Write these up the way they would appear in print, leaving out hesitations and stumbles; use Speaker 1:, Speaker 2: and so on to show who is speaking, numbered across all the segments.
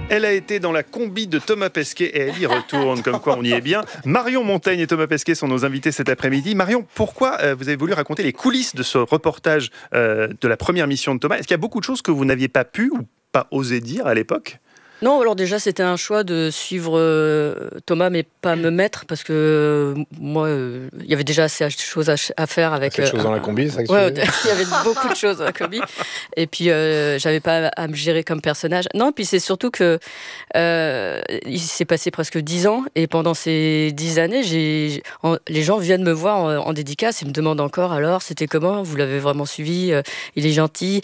Speaker 1: Elle a été dans la combi de Thomas Pesquet et elle y retourne, comme quoi on y est bien. Marion Montaigne et Thomas Pesquet sont nos invités cet après-midi. Marion, pourquoi vous avez voulu raconter les coulisses de ce reportage de la première mission de Thomas ? Est-ce qu'il y a beaucoup de choses que vous n'aviez pas pu ou pas osé dire à l'époque ?
Speaker 2: Non, alors déjà, c'était un choix de suivre Thomas, mais pas me mettre, parce que moi, il y avait déjà assez de choses à faire avec...
Speaker 3: Assez de choses dans la combi, c'est ça que
Speaker 2: ouais, il y avait beaucoup de choses dans la combi. Et puis, j'avais pas à me gérer comme personnage. Non, puis c'est surtout que il s'est passé presque 10 ans, et pendant ces 10 années, les gens viennent me voir en dédicace et me demandent encore, alors, c'était comment ? Vous l'avez vraiment suivi ? Il est gentil.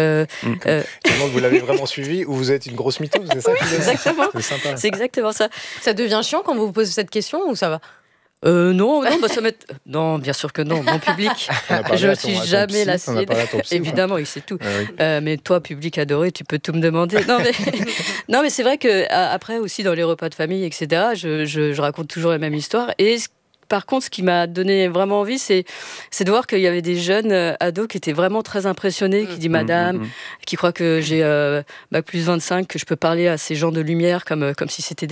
Speaker 3: Vous l'avez vraiment suivi ou vous êtes une grosse mytho ?
Speaker 2: Exactement.
Speaker 3: C'est sympa.
Speaker 2: C'est exactement ça.
Speaker 4: Ça devient chiant quand vous vous posez cette question ou ça va ?
Speaker 2: Non, ça m'est... Non, bien sûr que non. Mon public, je ne suis jamais lassée. Évidemment, il sait tout. Ah oui. Mais toi, public adoré, tu peux tout me demander. Non, mais c'est vrai qu'après aussi, dans les repas de famille, etc., je raconte toujours la même histoire. Et par contre, ce qui m'a donné vraiment envie, c'est de voir qu'il y avait des jeunes ados qui étaient vraiment très impressionnés, qui disent madame, qui croient que j'ai bac plus 25, que je peux parler à ces gens de lumière comme si c'était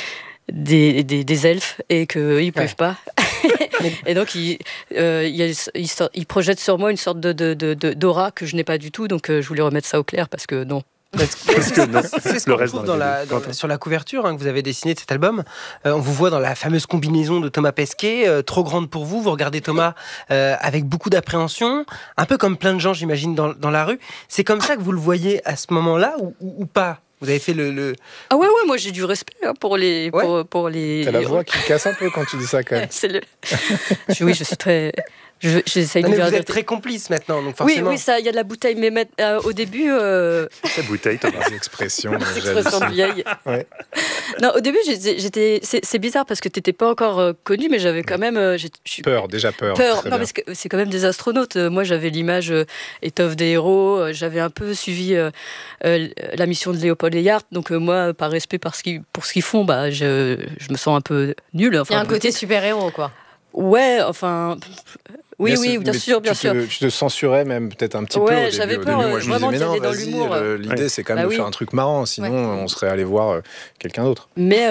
Speaker 2: des elfes et qu'ils ne peuvent pas. Et donc, ils projettent sur moi une sorte d'aura que je n'ai pas du tout. Donc, je voulais remettre ça au clair parce que non.
Speaker 5: C'est ce qu'on retrouve sur la couverture que vous avez dessinée de cet album. On vous voit dans la fameuse combinaison de Thomas Pesquet, trop grande pour vous. Vous regardez Thomas avec beaucoup d'appréhension, un peu comme plein de gens, j'imagine, dans la rue. C'est comme ça que vous le voyez à ce moment-là ou pas ? Vous avez fait le...
Speaker 2: Ah ouais, moi j'ai du respect pour les... pour les...
Speaker 3: T'as la voix qui casse un peu quand tu dis ça, quand même.
Speaker 2: Oui, je suis très... J'essaye de
Speaker 5: vous êtes très complice maintenant, donc forcément.
Speaker 2: Oui, ça, il y a de la bouteille, mais au début...
Speaker 3: La bouteille, t'as des expressions.
Speaker 2: Des expressions de vieille. Ouais. Non, au début, c'est bizarre parce que t'étais pas encore connu, mais j'avais quand même...
Speaker 3: Peur.
Speaker 2: Non, mais c'est quand même des astronautes. Moi, j'avais l'image étoffe des héros. J'avais un peu suivi la mission de Léopold et Yart. Donc moi, par respect pour ce qu'ils font, je me sens un peu nulle.
Speaker 4: Il y a un côté super-héros, quoi.
Speaker 2: Ouais, enfin... Oui, bien sûr.
Speaker 3: Tu te censurais même peut-être un petit peu au début.
Speaker 2: J'avais peur vraiment d'y aller dans l'humour.
Speaker 3: L'idée, c'est quand même de faire un truc marrant, sinon on serait allé voir quelqu'un d'autre.
Speaker 2: Mais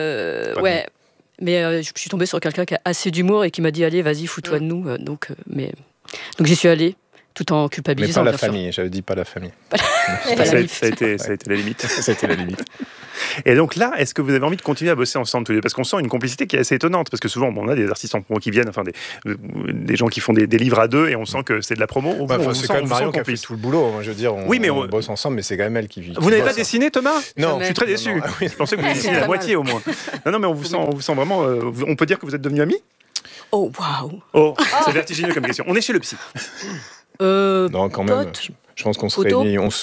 Speaker 2: je suis tombée sur quelqu'un qui a assez d'humour et qui m'a dit allez, vas-y, fous-toi de nous. Donc j'y suis allée, tout en culpabilisant.
Speaker 3: Mais pas la famille, j'avais dit pas la famille.
Speaker 1: Ça a été la limite. Ça a été la limite. Et donc là, est-ce que vous avez envie de continuer à bosser ensemble tous les deux ? Parce qu'on sent une complicité qui est assez étonnante. Parce que souvent, on a des artistes en promo qui viennent, enfin des gens qui font des livres à deux, et on sent que c'est de la promo.
Speaker 3: C'est quand même Marion qui a fait tout le boulot. Je veux dire, on bosse ensemble, mais c'est quand même elle qui vit.
Speaker 1: Vous n'avez pas dessiné, Thomas ?
Speaker 3: Non.
Speaker 1: Je suis très déçu. Je pensais que vous dessiniez la moitié au moins. Non, mais on vous sent vraiment. On peut dire que vous êtes devenus amis ?
Speaker 2: Oh, waouh !
Speaker 1: Oh, c'est vertigineux comme question. On est chez le psy.
Speaker 3: Non, quand même. Je pense qu'on se réunit, en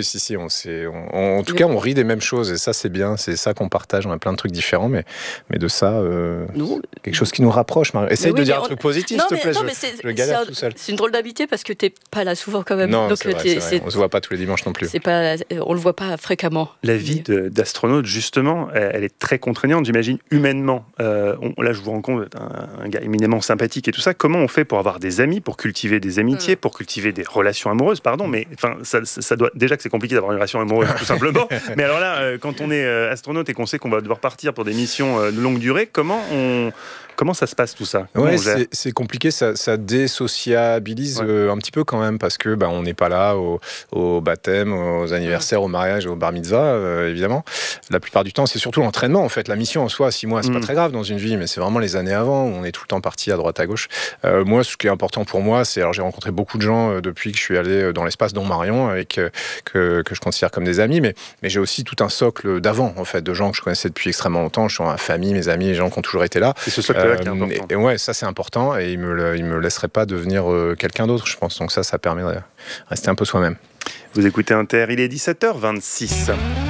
Speaker 3: tout cas, on rit des mêmes choses, et ça, c'est bien, c'est ça qu'on partage. On a plein de trucs différents, mais de ça, quelque chose qui nous rapproche. Essaye de dire un truc positif, s'il te plaît. Je galère tout seul.
Speaker 2: C'est une drôle d'habitude parce que t'es pas là souvent quand même.
Speaker 3: Non, donc, c'est vrai. On se voit pas tous les dimanches non plus.
Speaker 2: On le voit pas fréquemment.
Speaker 1: La vie d'astronaute, justement, elle est très contraignante, j'imagine, humainement. Là, je vous rencontre un gars éminemment sympathique et tout ça. Comment on fait pour avoir des amis, pour cultiver des amitiés, pour cultiver des relations amoureuses, mais ça doit déjà que c'est compliqué d'avoir une relation amoureuse tout simplement. Mais alors là, quand on est astronaute et qu'on sait qu'on va devoir partir pour des missions de longue durée, comment ça se passe tout ça ?
Speaker 3: C'est compliqué, ça désociabilise un petit peu quand même, parce que on n'est pas là au baptême, aux anniversaires, au mariage, au bar mitzvah, évidemment. La plupart du temps, c'est surtout l'entraînement en fait. La mission en soi, 6 mois, c'est pas très grave dans une vie, mais c'est vraiment les années avant où on est tout le temps parti à droite à gauche. Moi, ce qui est important pour moi, c'est, alors j'ai rencontré beaucoup de gens depuis que je suis allé dans l'espace, dont Marion, avec que je considère comme des amis, mais j'ai aussi tout un socle d'avant en fait, de gens que je connaissais depuis extrêmement longtemps. Je suis dans ma famille, mes amis, les gens qui ont toujours été là.
Speaker 1: C'est ce socle-là qui est important.
Speaker 3: Et ouais, ça c'est important, et il me laisserait pas devenir quelqu'un d'autre, je pense. Donc ça permet de rester un peu soi-même.
Speaker 1: Vous écoutez Inter, il est 17h26.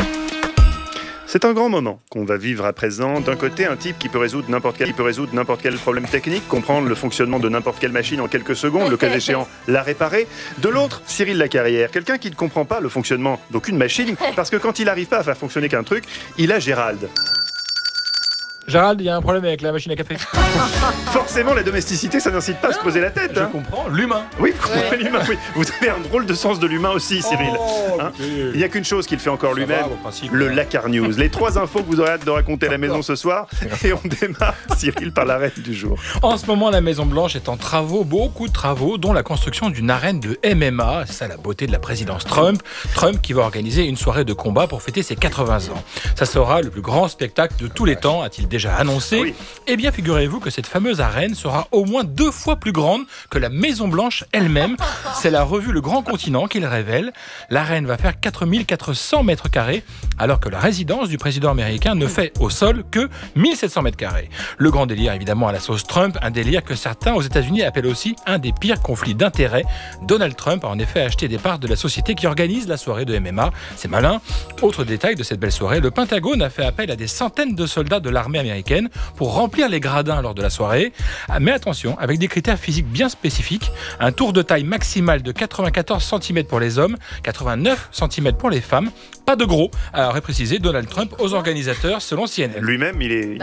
Speaker 1: C'est un grand moment qu'on va vivre à présent. D'un côté, un type qui peut résoudre n'importe quel problème technique, comprendre le fonctionnement de n'importe quelle machine en quelques secondes, le cas échéant, la réparer. De l'autre, Cyril Lacarrière, quelqu'un qui ne comprend pas le fonctionnement d'aucune machine, parce que quand il n'arrive pas à faire fonctionner qu'un truc, il a Gérald.
Speaker 6: Gérald, il y a un problème avec la machine à café.
Speaker 1: Forcément, la domesticité, ça n'incite pas à se creuser la tête.
Speaker 6: Je comprends, l'humain.
Speaker 1: Oui, l'humain, oui. Vous avez un drôle de sens de l'humain aussi, Cyril. Il n'y a qu'une chose qu'il fait encore lui-même, le Lakar News. Les 3 infos que vous aurez hâte de raconter à la maison ce soir. Et on démarre, Cyril, par l'arène du jour.
Speaker 6: En ce moment, la Maison-Blanche est en travaux, beaucoup de travaux, dont la construction d'une arène de MMA. C'est ça la beauté de la présidence Trump. Trump qui va organiser une soirée de combat pour fêter ses 80 ans. Ça sera le plus grand spectacle de tous les temps, a-t-il déjà annoncé. Oui. Eh bien, figurez-vous que cette fameuse arène sera au moins 2 fois plus grande que la Maison-Blanche elle-même. C'est la revue Le Grand Continent qui le révèle. L'arène va faire 4400 mètres carrés, alors que la résidence du président américain ne fait au sol que 1700 mètres carrés. Le grand délire, évidemment, à la sauce Trump, un délire que certains aux États-Unis appellent aussi un des pires conflits d'intérêts. Donald Trump a en effet acheté des parts de la société qui organise la soirée de MMA. C'est malin. Autre détail de cette belle soirée, le Pentagone a fait appel à des centaines de soldats de l'armée américaine pour remplir les gradins lors de la soirée. Mais attention, avec des critères physiques bien spécifiques, un tour de taille maximale de 94 cm pour les hommes, 89 cm pour les femmes. Pas de gros, a précisé Donald Trump aux organisateurs selon CNN.
Speaker 1: Lui-même,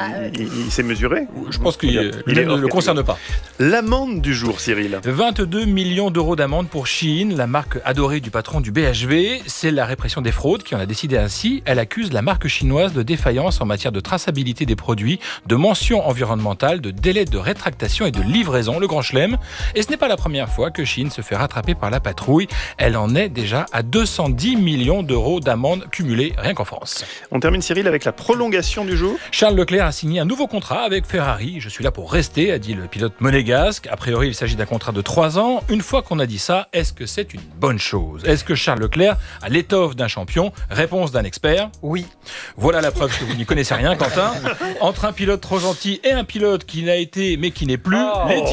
Speaker 1: il s'est mesuré.
Speaker 6: Je pense qu'il ne le concerne pas.
Speaker 1: L'amende du jour, Cyril.
Speaker 6: 22 millions d'euros d'amende pour Shein, la marque adorée du patron du BHV. C'est la répression des fraudes qui en a décidé ainsi. Elle accuse la marque chinoise de défaillance en matière de traçabilité des produits, de mentions environnementales, de délais de rétractation et de livraison, le grand chelem. Et ce n'est pas la première fois que Shein se fait rattraper par la patrouille. Elle en est déjà à 210 millions d'euros d'amende cumulée rien qu'en France.
Speaker 1: On termine, Cyril, avec la prolongation du jour.
Speaker 6: Charles Leclerc a signé un nouveau contrat avec Ferrari. Je suis là pour rester, a dit le pilote monégasque. A priori, il s'agit d'un contrat de 3 ans. Une fois qu'on a dit ça, est-ce que c'est une bonne chose ? Est-ce que Charles Leclerc a l'étoffe d'un champion ? Réponse d'un expert.
Speaker 5: Oui.
Speaker 6: Voilà la preuve que vous n'y connaissez rien, Quentin. Entre un pilote trop gentil et un pilote qui n'a été mais qui n'est plus, les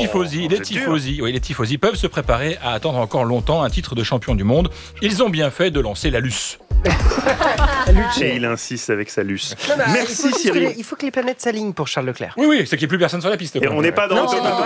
Speaker 6: tifosi peuvent se préparer à attendre encore longtemps un titre de champion du monde. Ils ont bien fait de lancer la Luce.
Speaker 1: Et il insiste avec sa luce.
Speaker 5: Merci, Cyril. Il faut que les planètes s'alignent pour Charles Leclerc.
Speaker 6: Oui, c'est qu'il n'y ait plus personne sur la piste.
Speaker 1: Et on n'est pas dans l'automoto.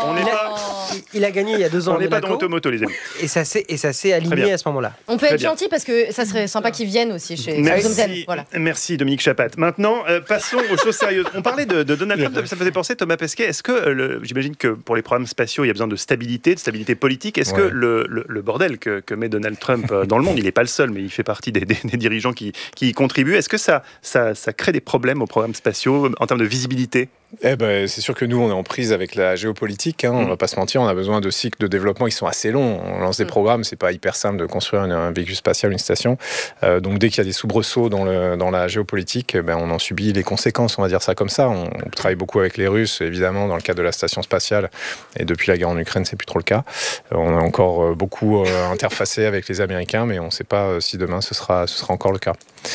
Speaker 5: Il a gagné il y a 2 ans.
Speaker 1: On n'est pas dans l'automoto, les amis.
Speaker 5: Et ça s'est aligné à ce moment-là.
Speaker 4: On peut être gentil parce que ça serait sympa qu'ils viennent aussi chez Zomzen. Voilà.
Speaker 1: Merci Dominique Chapat. Maintenant, passons aux choses sérieuses. On parlait de Donald Trump, ça me faisait penser, Thomas Pesquet. Est-ce que, j'imagine que pour les programmes spatiaux, il y a besoin de stabilité politique. Est-ce que le bordel que met Donald Trump dans le monde, il n'est pas le seul, mais il fait partie des dirigeants qui y contribuent. Est-ce que ça crée des problèmes aux programmes spatiaux en termes de visibilité ?
Speaker 3: C'est sûr que nous, on est en prise avec la géopolitique. On va pas se mentir, on a besoin de cycles de développement qui sont assez longs. On lance des programmes, c'est pas hyper simple de construire un véhicule spatial, une station. Donc dès qu'il y a des soubresauts dans la géopolitique, on en subit les conséquences, on va dire ça comme ça. On travaille beaucoup avec les Russes, évidemment, dans le cadre de la station spatiale. Et depuis la guerre en Ukraine, c'est plus trop le cas. On a encore beaucoup interfacé avec les Américains, mais on ne sait pas si demain ce sera encore le cas.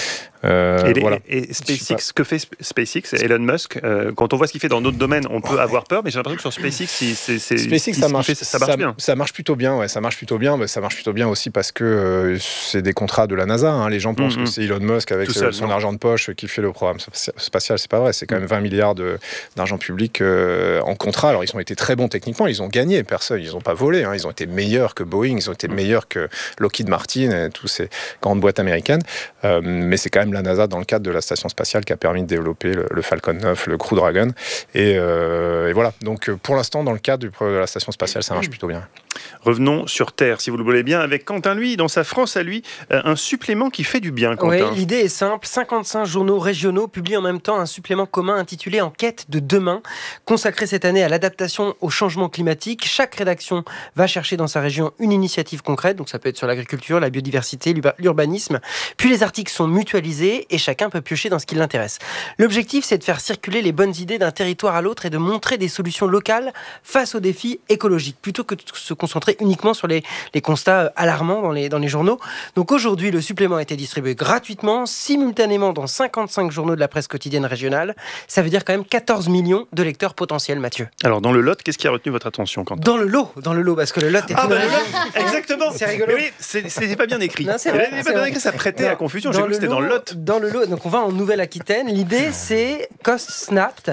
Speaker 1: Et SpaceX, que fait SpaceX, Elon Musk, quand on voit ce qu'il fait dans d'autres domaines, on peut avoir peur, mais j'ai l'impression que sur SpaceX,
Speaker 3: ça marche bien.
Speaker 1: Ça marche plutôt bien.
Speaker 3: Ça marche plutôt bien aussi parce que c'est des contrats de la NASA. Les gens pensent que c'est Elon Musk avec son argent de poche qui fait le programme spatial. C'est pas vrai. C'est quand même 20 milliards d'argent public en contrat. Alors ils ont été très bons techniquement. Ils ont gagné. Ils n'ont pas volé. Ils ont été meilleurs que Boeing. Ils ont été meilleurs que Lockheed Martin et toutes ces grandes boîtes américaines. Mais c'est quand même la NASA dans le cadre de la station spatiale qui a permis de développer le Falcon 9, le Crew Dragon. Et voilà. Donc pour l'instant, dans le cadre de la station spatiale, ça marche plutôt bien.
Speaker 1: Revenons sur Terre, si vous le voulez bien, avec Quentin, lui, dans sa France à lui, un supplément qui fait du bien, Quentin.
Speaker 5: Oui, l'idée est simple. 55 journaux régionaux publient en même temps un supplément commun intitulé Enquête de demain, consacré cette année à l'adaptation au changement climatique. Chaque rédaction va chercher dans sa région une initiative concrète, donc ça peut être sur l'agriculture, la biodiversité, l'urbanisme. Puis les articles sont mutualisés et chacun peut piocher dans ce qui l'intéresse. L'objectif, c'est de faire circuler les bonnes idées d'un territoire à l'autre et de montrer des solutions locales face aux défis écologiques, plutôt que de se concentrer uniquement sur les constats alarmants dans les journaux. Donc aujourd'hui, le supplément a été distribué gratuitement, simultanément dans 55 journaux de la presse quotidienne régionale. Ça veut dire quand même 14 millions de lecteurs potentiels, Mathieu.
Speaker 1: Alors dans le Lot, qu'est-ce qui a retenu votre attention, Quentin ?
Speaker 5: Dans le lot, parce que le Lot est une région.
Speaker 1: Exactement.
Speaker 5: C'est rigolo.
Speaker 1: Mais oui, c'était pas bien écrit.
Speaker 5: Non, c'est vrai,
Speaker 1: pas bien écrit, ça prêtait à confusion. J'ai vu que c'était dans le Lot.
Speaker 5: Dans le lot, donc on va en Nouvelle-Aquitaine. L'idée, c'est Coast Snap,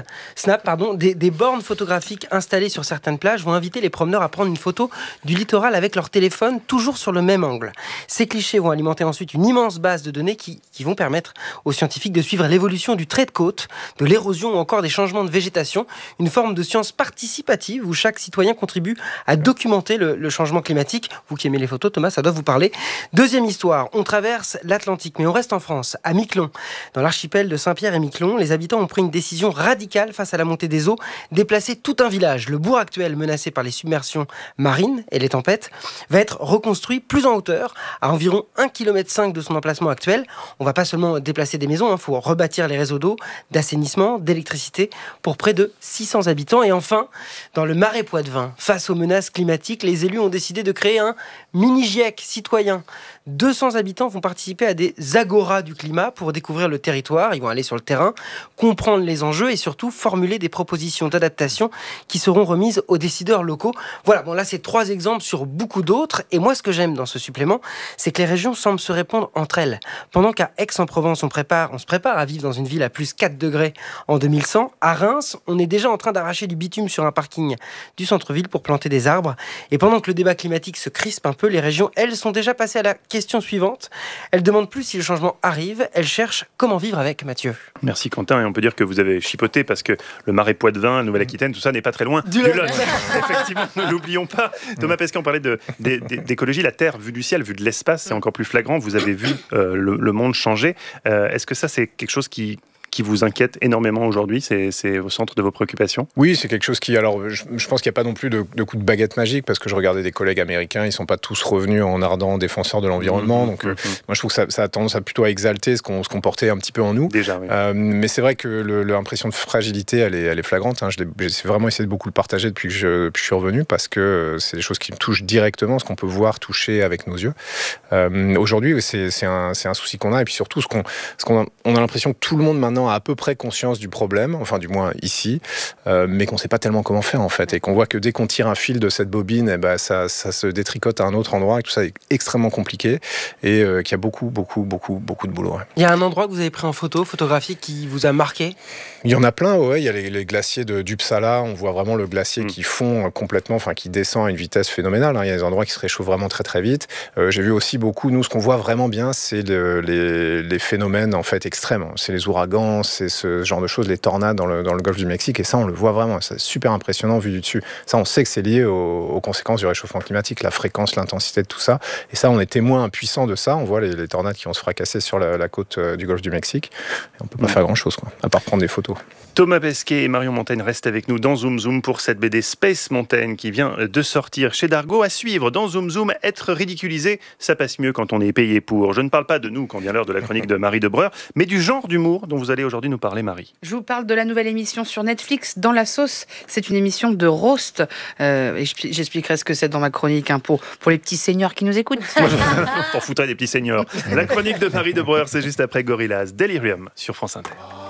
Speaker 5: des bornes photographiques installées sur certaines plages vont inviter les promeneurs à prendre une photo du littoral avec leur téléphone, toujours sur le même angle. Ces clichés vont alimenter ensuite une immense base de données qui vont permettre aux scientifiques de suivre l'évolution du trait de côte, de l'érosion ou encore des changements de végétation. Une forme de science participative où chaque citoyen contribue à documenter le changement climatique. Vous qui aimez les photos, Thomas, ça doit vous parler. Deuxième histoire, on traverse l'Atlantique, mais on reste en France, à Miquelon. Dans l'archipel de Saint-Pierre et Miquelon, les habitants ont pris une décision radicale face à la montée des eaux, déplacer tout un village. Le bourg actuel, menacé par les submersions marines et les tempêtes, va être reconstruit plus en hauteur, à environ 1,5 km de son emplacement actuel. On ne va pas seulement déplacer des maisons, il faut rebâtir les réseaux d'eau, d'assainissement, d'électricité pour près de 600 habitants. Et enfin, dans le Marais Poitevin, face aux menaces climatiques, les élus ont décidé de créer un mini-GIEC citoyen. 200 habitants vont participer à des agoras du climat pour découvrir le territoire. Ils vont aller sur le terrain, comprendre les enjeux et surtout formuler des propositions d'adaptation qui seront remises aux décideurs locaux. Voilà, bon là c'est 3 exemples sur beaucoup d'autres. Et moi ce que j'aime dans ce supplément, c'est que les régions semblent se répondre entre elles. Pendant qu'à Aix-en-Provence on se prépare à vivre dans une ville à plus 4 degrés en 2100, à Reims on est déjà en train d'arracher du bitume sur un parking du centre-ville pour planter des arbres. Et pendant que le débat climatique se crispe un peu, les régions elles sont déjà passées à la question suivante. Elle demande plus si le changement arrive, elle cherche comment vivre avec. Mathieu.
Speaker 1: Merci Quentin, et on peut dire que vous avez chipoté parce que le Marais Poitevin, la Nouvelle-Aquitaine, tout ça n'est pas très loin du Lot. Effectivement, ne l'oublions pas. Thomas Pesquet, on parlait d'écologie, la Terre vue du ciel, vue de l'espace, c'est encore plus flagrant. Vous avez vu le monde changer. Est-ce que ça c'est quelque chose qui vous inquiète énormément aujourd'hui, c'est au centre de vos préoccupations?
Speaker 3: Oui, c'est quelque chose qui... Alors, je pense qu'il n'y a pas non plus de coup de baguette magique, parce que je regardais des collègues américains, ils ne sont pas tous revenus en ardents défenseurs de l'environnement. Donc, moi, je trouve que ça a tendance à plutôt à exalter ce qu'on portait un petit peu en nous.
Speaker 1: Déjà, oui.
Speaker 3: Mais c'est vrai que l'impression de fragilité, elle est flagrante. Hein. J'ai vraiment essayé de beaucoup le partager depuis que je suis revenu, parce que c'est des choses qui me touchent directement, ce qu'on peut voir, toucher avec nos yeux. Aujourd'hui, c'est un souci qu'on a, et puis surtout, on a l'impression que tout le monde maintenant a à peu près conscience du problème, enfin du moins ici, mais qu'on ne sait pas tellement comment faire en fait, et qu'on voit que dès qu'on tire un fil de cette bobine, ça se détricote à un autre endroit, et tout ça est extrêmement compliqué, et qu'il y a beaucoup de boulot. Ouais.
Speaker 5: Il y a un endroit que vous avez pris en photographie qui vous a marqué?
Speaker 3: Il y en a plein, ouais. Il y a les glaciers d'Uppsala, on voit vraiment le glacier qui fond complètement, enfin qui descend à une vitesse phénoménale. Hein. Il y a des endroits qui se réchauffent vraiment très très vite. J'ai vu aussi beaucoup, nous ce qu'on voit vraiment bien, c'est les phénomènes en fait extrêmes. C'est les ouragans, c'est ce genre de choses, les tornades dans le golfe du Mexique, et ça on le voit vraiment, c'est super impressionnant vu du dessus. Ça on sait que c'est lié aux conséquences du réchauffement climatique, la fréquence, l'intensité de tout ça, et ça on est témoin impuissant de ça. On voit les tornades qui vont se fracasser sur la côte du golfe du Mexique, et on peut pas faire grand chose, à part prendre des photos.
Speaker 1: Thomas Pesquet et Marion Montaigne restent avec nous dans Zoom Zoom pour cette BD Space Mountain qui vient de sortir chez Dargaud. À suivre dans Zoom Zoom, être ridiculisé, ça passe mieux quand on est payé pour. Je ne parle pas de nous quand vient l'heure de la chronique de Marie Debreur, mais du genre d'humour dont vous allez aujourd'hui nous parler, Marie.
Speaker 7: Je vous parle de la nouvelle émission sur Netflix, Dans la sauce. C'est une émission de roast. Et j'expliquerai ce que c'est dans ma chronique pour les petits seniors qui nous écoutent.
Speaker 1: T'en foutrais des petits seniors. La chronique de Marie Debreur, c'est juste après Gorillaz, Delirium sur France Inter.